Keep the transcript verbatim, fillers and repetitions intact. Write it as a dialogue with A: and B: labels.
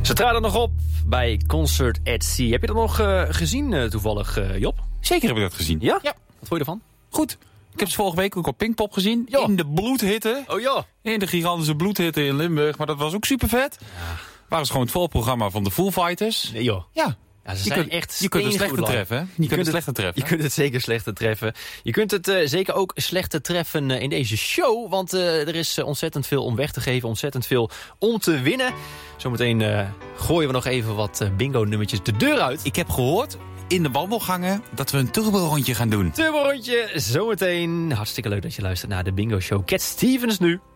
A: Ze traden nog op bij Concert at Sea. Heb je dat nog uh, gezien uh, toevallig, uh, Job?
B: Zeker heb ik dat gezien.
A: Ja?
B: Ja.
A: Wat vond je ervan?
B: Goed. Ik heb ze vorige week ook op Pinkpop gezien.
A: Jo.
B: In de bloedhitte.
A: Oh ja.
B: In de gigantische bloedhitte in Limburg. Maar dat was ook super vet. Ja. Waren ze gewoon het voorprogramma van de Foo Fighters.
A: Nee joh.
B: Ja.
A: Ja, ze
B: je
A: zijn
B: kunt,
A: echt
B: je kunt het slechter treffen, hè? Je, je kunt, kunt het slechter treffen.
A: Je kunt het zeker slechter treffen. Je kunt het uh, zeker ook slechter treffen uh, in deze show. Want uh, er is uh, ontzettend veel om weg te geven. Ontzettend veel om te winnen. Zometeen uh, gooien we nog even wat uh, bingo-nummertjes de deur uit.
B: Ik heb gehoord in de wandelgangen dat we een turbo-rondje gaan doen.
A: Turbo-rondje, zometeen. Hartstikke leuk dat je luistert naar de Bingo Show. Cat Stevens nu.